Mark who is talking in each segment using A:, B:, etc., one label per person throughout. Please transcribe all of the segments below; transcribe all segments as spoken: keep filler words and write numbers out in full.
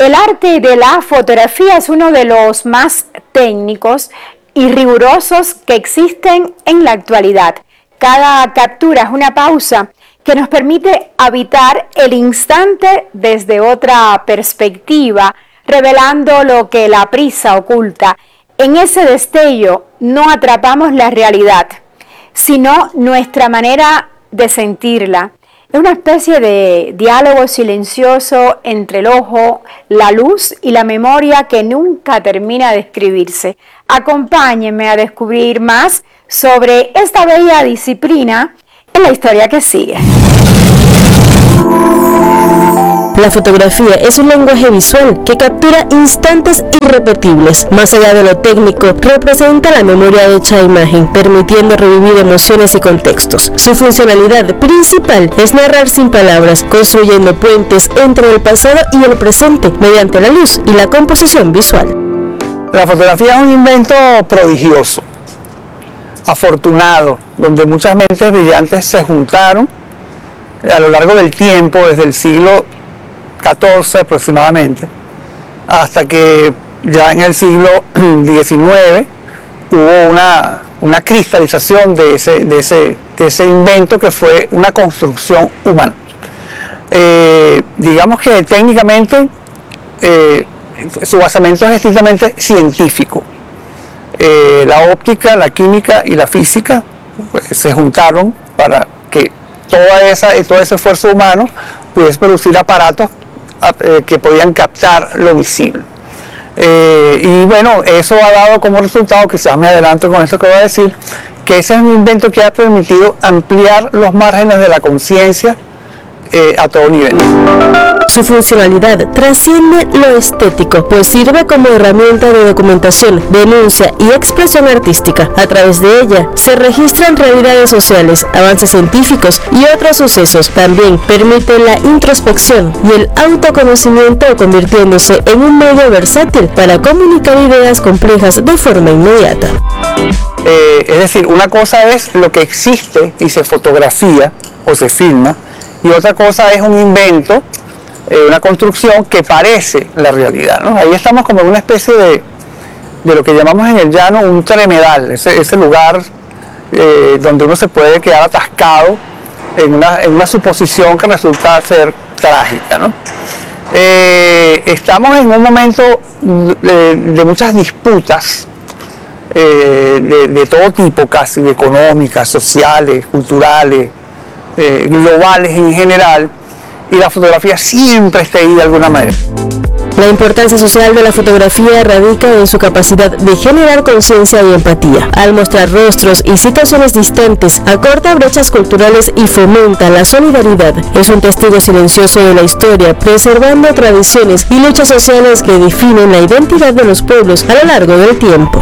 A: El arte de la fotografía es uno de los más técnicos y rigurosos que existen en la actualidad. Cada captura es una pausa que nos permite habitar el instante desde otra perspectiva, revelando lo que la prisa oculta. En ese destello no atrapamos la realidad, sino nuestra manera de sentirla. Es una especie de diálogo silencioso entre el ojo, la luz y la memoria que nunca termina de escribirse. Acompáñenme a descubrir más sobre esta bella disciplina en la historia que sigue.
B: La fotografía es un lenguaje visual que captura instantes irrepetibles. Más allá de lo técnico, representa la memoria hecha a imagen, permitiendo revivir emociones y contextos. Su funcionalidad principal es narrar sin palabras, construyendo puentes entre el pasado y el presente, mediante la luz y la composición visual.
C: La fotografía es un invento prodigioso, afortunado, donde muchas mentes brillantes se juntaron a lo largo del tiempo, desde el siglo catorce aproximadamente, hasta que ya en el siglo diecinueve hubo una, una cristalización de ese, de, ese, de ese invento que fue una construcción humana. Eh, digamos que técnicamente eh, su basamento es estrictamente científico. Eh, la óptica, la química y la física pues, se juntaron para que toda esa, todo ese esfuerzo humano pudiese producir aparatos eh, que podían captar lo visible. Eh, y bueno, eso ha dado como resultado, quizás me adelanto con esto que voy a decir, que ese es un invento que ha permitido ampliar los márgenes de la conciencia Eh, a todo nivel.
B: Su funcionalidad trasciende lo estético, pues sirve como herramienta de documentación, denuncia y expresión artística. A través de ella se registran realidades sociales, avances científicos y otros sucesos. También permite la introspección y el autoconocimiento, convirtiéndose en un medio versátil para comunicar ideas complejas de forma inmediata.
C: Eh, es decir, una cosa es lo que existe y se fotografía o se filma, y otra cosa es un invento, eh, una construcción que parece la realidad, ¿no? Ahí estamos como en una especie de, de lo que llamamos en el llano un tremedal, ese, ese lugar eh, donde uno se puede quedar atascado en una, en una suposición que resulta ser trágica, ¿no? Eh, estamos en un momento de, de muchas disputas eh, de, de todo tipo, casi económicas, sociales, culturales, Eh, globales en general, y la fotografía siempre está ahí de alguna manera.
B: La importancia social de la fotografía radica en su capacidad de generar conciencia y empatía. Al mostrar rostros y situaciones distantes, acorta brechas culturales y fomenta la solidaridad. Es un testigo silencioso de la historia, preservando tradiciones y luchas sociales que definen la identidad de los pueblos a lo largo del tiempo.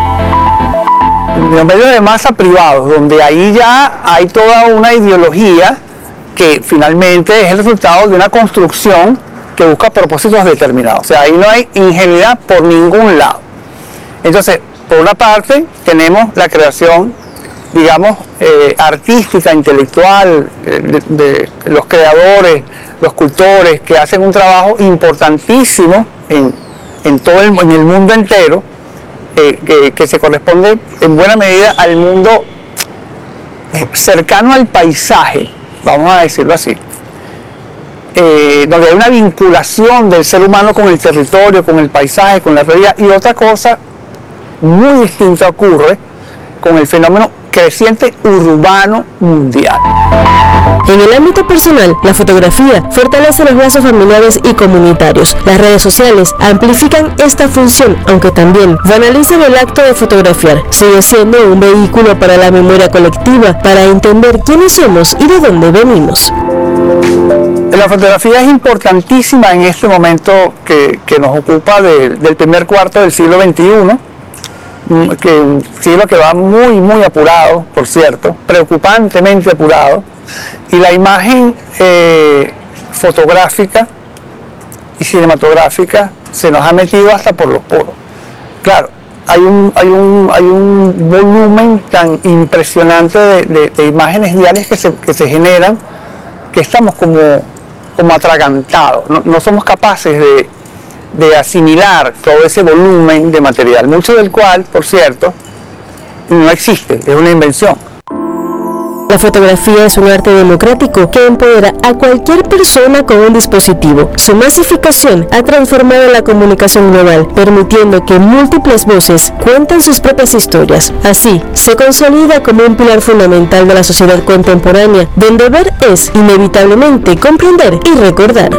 C: Los medios de masa privados, donde ahí ya hay toda una ideología que finalmente es el resultado de una construcción que busca propósitos determinados. O sea, ahí no hay ingenuidad por ningún lado. Entonces, por una parte, tenemos la creación, digamos, eh, artística, intelectual, eh, de, de los creadores, los cultores, que hacen un trabajo importantísimo en, en todo el, en el mundo entero, Eh, que, que se corresponde en buena medida al mundo eh, cercano al paisaje, vamos a decirlo así, eh, donde hay una vinculación del ser humano con el territorio, con el paisaje, con la realidad. Y otra cosa muy distinta ocurre con el fenómeno creciente urbano mundial.
B: En el ámbito personal, la fotografía fortalece los lazos familiares y comunitarios. Las redes sociales amplifican esta función, aunque también banalizan el acto de fotografiar. Sigue siendo un vehículo para la memoria colectiva, para entender quiénes somos y de dónde venimos.
C: La fotografía es importantísima en este momento que, que nos ocupa de, del primer cuarto del siglo veintiuno, que un siglo que va muy, muy apurado, por cierto, preocupantemente apurado, y la imagen eh, fotográfica y cinematográfica se nos ha metido hasta por los poros. Claro, hay un, hay un, hay un volumen tan impresionante de, de, de imágenes diarias que se, que se generan, que estamos como, como atragantados, no, no somos capaces de, de asimilar todo ese volumen de material, mucho del cual, por cierto, no existe, es una invención.
B: La fotografía es un arte democrático que empodera a cualquier persona con un dispositivo. Su masificación ha transformado la comunicación global, permitiendo que múltiples voces cuenten sus propias historias. Así, se consolida como un pilar fundamental de la sociedad contemporánea, donde ver es inevitablemente comprender y recordar.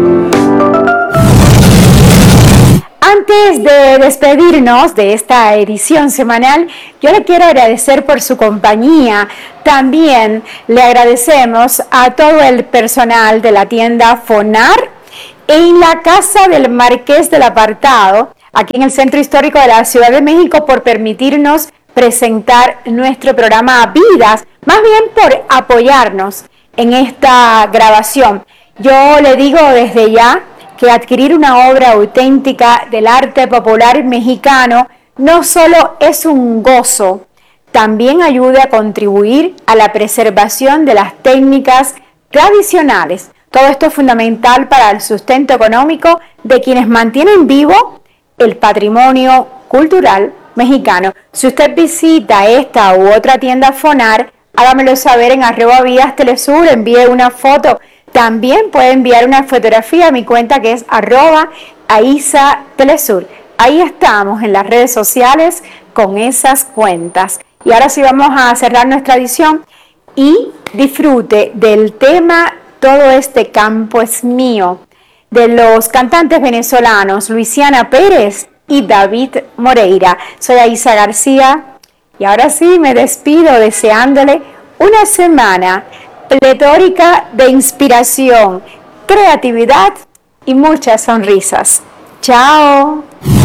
A: Antes de despedirnos de esta edición semanal, yo le quiero agradecer por su compañía. También le agradecemos a todo el personal de la tienda Fonar en la Casa del Marqués del Apartado, aquí en el Centro Histórico de la Ciudad de México, por permitirnos presentar nuestro programa Vidas, más bien por apoyarnos en esta grabación. Yo le digo desde ya que adquirir una obra auténtica del arte popular mexicano no solo es un gozo, también ayuda a contribuir a la preservación de las técnicas tradicionales. Todo esto es fundamental para el sustento económico de quienes mantienen vivo el patrimonio cultural mexicano. Si usted visita esta u otra tienda Fonar, hágamelo saber en arroba Vidas Telesur, envíe una foto. También puede enviar una fotografía a mi cuenta, que es arroba Aisa Telesur. Ahí estamos en las redes sociales con esas cuentas. Y ahora sí vamos a cerrar nuestra edición y disfrute del tema Todo este campo es mío, de los cantantes venezolanos Luisiana Pérez y David Moreira. Soy Aisa García y ahora sí me despido deseándole una semana pletórica de inspiración, creatividad y muchas sonrisas. ¡Chao!